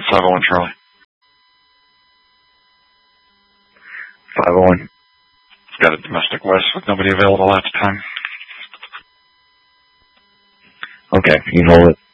501 Charlie. 501. Got a domestic west with nobody available at the time. Okay, you hold it.